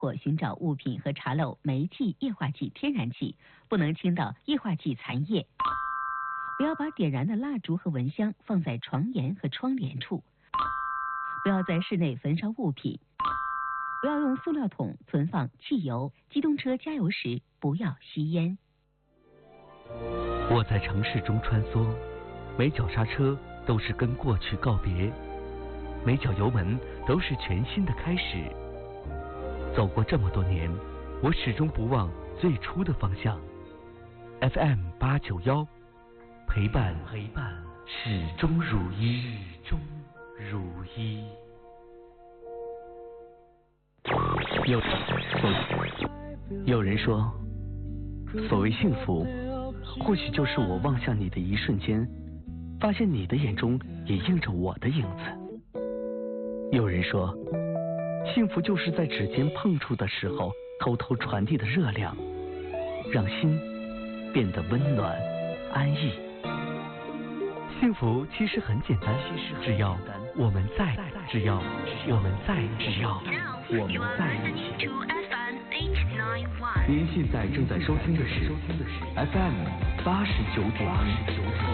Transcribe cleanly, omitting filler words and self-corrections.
或寻找物品和查漏煤气、液化气、天然气，不能倾倒液化气残液。不要把点燃的蜡烛和蚊香放在床沿和窗帘处。不要在室内焚烧物品。不要用塑料桶存放汽油。机动车加油时不要吸烟。 我在城市中穿梭，每脚刹车都是跟过去告别，每脚油门都是全新的开始。走过这么多年，我始终不忘最初的方向。FM891，陪伴始终如一。有人说，所谓幸福，或许就是我望向你的一瞬间，发现你的眼中也映着我的影子。有人说，幸福就是在指尖碰触的时候，偷偷传递的热量，让心变得温暖安逸。幸福其实很简单，只要我们在，只要我们在一起。您现在正在收听的是 FM89.1。